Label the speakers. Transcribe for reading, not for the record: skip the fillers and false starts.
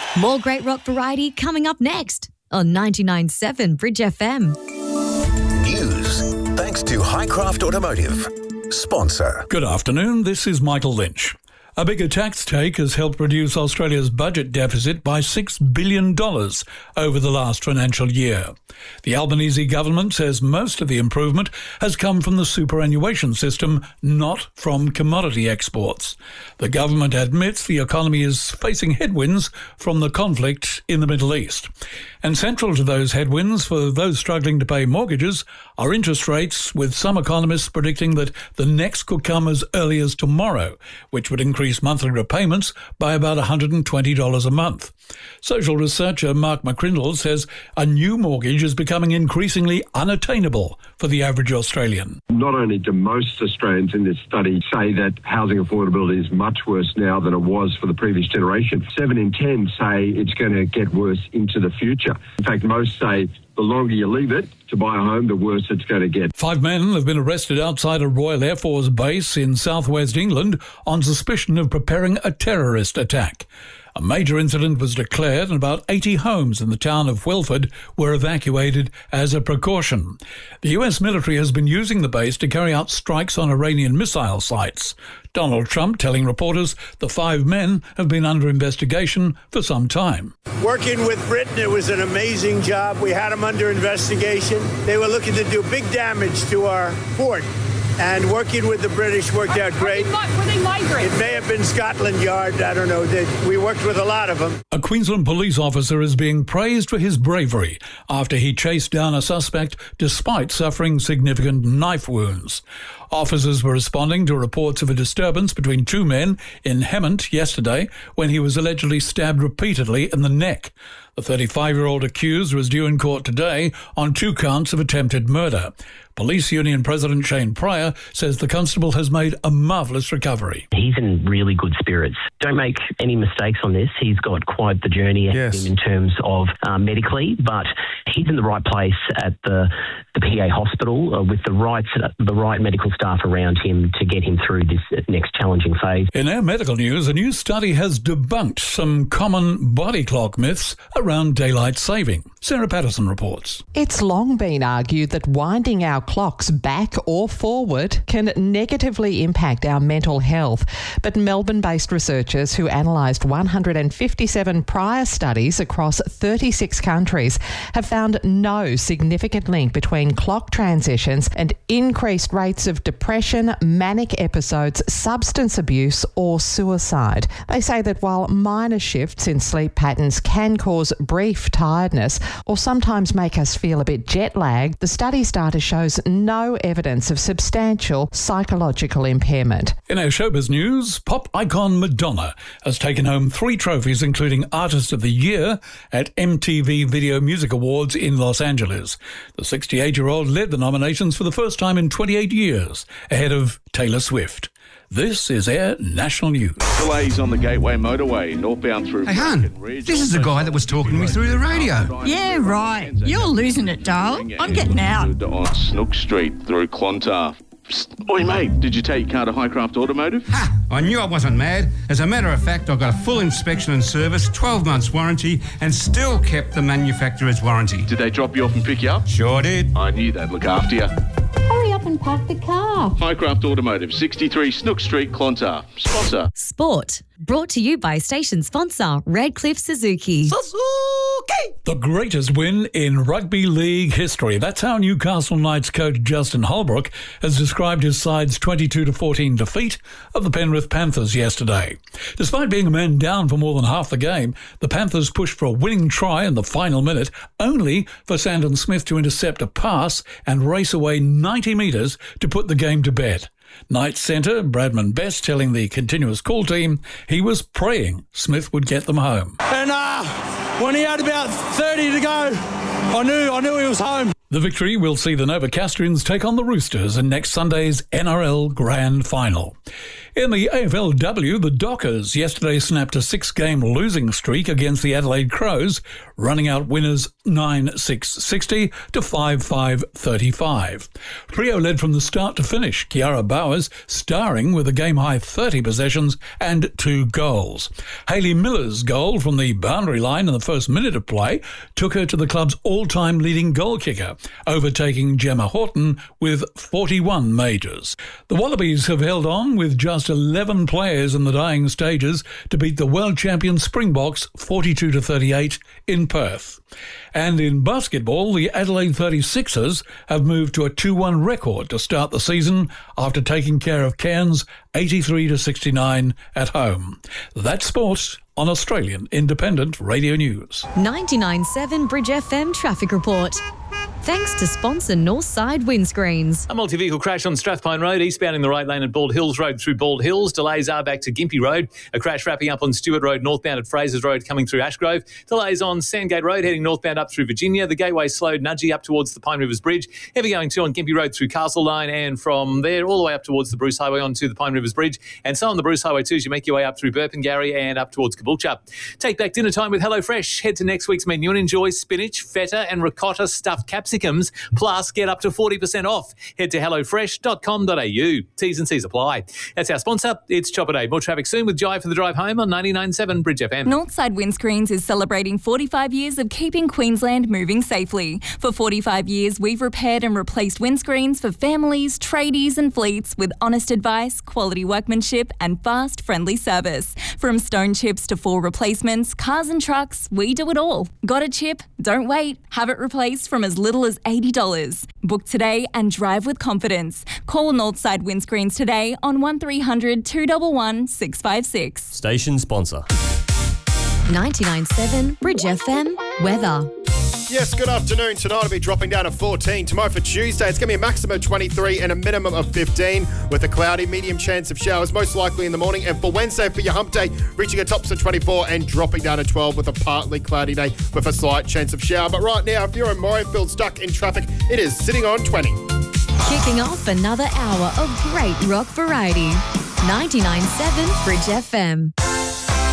Speaker 1: More great rock variety coming up next on 99.7 Bridge FM.
Speaker 2: News thanks to Highcraft Automotive. Sponsor.
Speaker 3: Good afternoon, this is Michael Lynch. A bigger tax take has helped reduce Australia's budget deficit by $6 billion over the last financial year. The Albanese government says most of the improvement has come from the superannuation system, not from commodity exports. The government admits the economy is facing headwinds from the conflict in the Middle East. And central to those headwinds for those struggling to pay mortgages are interest rates, with some economists predicting that the next could come as early as tomorrow, which would increase monthly repayments by about $120 a month. Social researcher Mark McCrindle says a new mortgage is becoming increasingly unattainable for the average Australian.
Speaker 4: Not only do most Australians in this study say that housing affordability is much worse now than it was for the previous generation, 7 in 10 say it's going to get worse into the future. In fact, most say the longer you leave it to buy a home, the worse it's going to get. 5 men have been arrested outside a Royal Air Force base in southwest England on suspicion of preparing a terrorist attack. A major incident was declared and about 80 homes in the town of Welford were evacuated as a precaution. The US military has been using the base to carry out strikes on Iranian missile sites. Donald Trump telling reporters the 5 men have been under investigation for some time.
Speaker 5: Working with Britain, it was an amazing job. We had them under investigation. They were looking to do big damage to our port. And working with the British worked out great.
Speaker 6: Were they migrants?
Speaker 5: It may have been Scotland Yard. I don't know. We worked with a lot of them.
Speaker 3: A Queensland police officer is being praised for his bravery after he chased down a suspect despite suffering significant knife wounds. Officers were responding to reports of a disturbance between 2 men in Hemant yesterday when he was allegedly stabbed repeatedly in the neck. The 35-year-old accused was due in court today on 2 counts of attempted murder. Police Union President Shane Pryor says the constable has made a marvellous recovery.
Speaker 7: He's in really good spirits. Don't make any mistakes on this. He's got quite the journey ahead of him in terms of medically, but he's in the right place at the PA hospital with the right medical staff around him to get him through this next challenging phase.
Speaker 3: In our medical news, a new study has debunked some common body clock myths around daylight saving. Sarah Patterson reports.
Speaker 8: It's long been argued that winding our clocks back or forward can negatively impact our mental health. But Melbourne-based researchers who analysed 157 prior studies across 36 countries have found no significant link between clock transitions and increased rates of depression, manic episodes, substance abuse or suicide. They say that while minor shifts in sleep patterns can cause brief tiredness or sometimes make us feel a bit jet-lagged, the study's data shows no evidence of substantial psychological impairment.
Speaker 3: In our showbiz news, pop icon Madonna has taken home 3 trophies, including Artist of the Year at MTV Video Music Awards in Los Angeles. The 68-year-old led the nominations for the first time in 28 years, ahead of Taylor Swift. This is Air National News.
Speaker 9: Delays on the Gateway Motorway, northbound through...
Speaker 10: Hey, hun, this is the guy that was talking to me through the radio.
Speaker 6: Yeah, right. You're losing it, darling. I'm getting out.
Speaker 9: On Snook Street through Clontarf. Psst. Oi, mate, did you take your car to Highcraft Automotive?
Speaker 10: Ha! I knew I wasn't mad. As a matter of fact, I got a full inspection and service, 12 months warranty, and still kept the manufacturer's warranty.
Speaker 9: Did they drop you off and pick you up?
Speaker 10: Sure did.
Speaker 9: I knew they'd look after you.
Speaker 11: Hurry up and park the car.
Speaker 9: Highcraft Automotive, 63 Snook Street, Clontarf. Sponsor.
Speaker 1: Sport. Brought to you by station sponsor Redcliffe Suzuki.
Speaker 3: The greatest win in rugby league history. That's how Newcastle Knights coach Justin Holbrook has described his side's 22-14 defeat of the Penrith Panthers yesterday. Despite being a man down for more than half the game, the Panthers pushed for a winning try in the final minute, only for Sandon Smith to intercept a pass and race away 90 metres to put the game to bed. Knights centre Bradman Best telling the Continuous Call team he was praying Smith would get them home.
Speaker 5: And when he had about 30 to go, I knew he was home.
Speaker 3: The victory will see the Novocastrians take on the Roosters in next Sunday's NRL Grand Final. In the AFLW, the Dockers yesterday snapped a 6-game losing streak against the Adelaide Crows, running out winners 9-6-60 to 5-5-35. Freo led from the start to finish, Kiara Bowers starring with a game-high 30 possessions and 2 goals. Hayley Miller's goal from the boundary line in the first minute of play took her to the club's all-time leading goal kicker, overtaking Gemma Horton with 41 majors. The Wallabies have held on with just 11 players in the dying stages to beat the world champion Springboks 42-38 in Perth. And in basketball, the Adelaide 36ers have moved to a 2-1 record to start the season after taking care of Cairns 83-69 at home. That's sport on Australian Independent Radio News.
Speaker 1: 99.7 Bridge FM traffic report. Thanks to sponsor Northside Windscreens.
Speaker 12: A multi-vehicle crash on Strathpine Road, eastbound in the right lane at Bald Hills Road through Bald Hills. Delays are back to Gympie Road. A crash wrapping up on Stewart Road, northbound at Fraser's Road, coming through Ashgrove. Delays on Sandgate Road, heading northbound up through Virginia. The Gateway slowed Nudgee up towards the Pine Rivers Bridge. Heavy going too on Gympie Road through Castle Line, and from there all the way up towards the Bruce Highway onto the Pine Rivers Bridge. And so on the Bruce Highway too as you make your way up through Burpengary and up towards Caboolture. Take back dinner time with HelloFresh. Head to next week's menu and enjoy spinach, feta and ricotta stuffed capsicums. Plus, get up to 40% off. Head to hellofresh.com.au. T's and C's apply. That's our sponsor. It's Chopper Day. More traffic soon with Jai for the drive home on 99.7 Bridge FM.
Speaker 13: Northside Windscreens is celebrating 45 years of keeping Queensland moving safely. For 45 years, we've repaired and replaced windscreens for families, tradies and fleets with honest advice, quality workmanship and fast, friendly service. From stone chips to full replacements, cars and trucks, we do it all. Got a chip? Don't wait. Have it replaced from as little as $80. Book today and drive with confidence. Call Northside Windscreens today on 1300 211 656.
Speaker 14: Station sponsor.
Speaker 1: 99.7 Bridge FM weather.
Speaker 15: Yes, good afternoon. Tonight will be dropping down to 14. Tomorrow for Tuesday, it's going to be a maximum of 23 and a minimum of 15 with a cloudy, medium chance of showers, most likely in the morning. And for Wednesday, for your hump day, reaching a tops of 24 and dropping down to 12 with a partly cloudy day with a slight chance of shower. But right now, if you're in Morayfield stuck in traffic, it is sitting on 20.
Speaker 1: Kicking off another hour of great rock variety. 99.7 Bridge FM.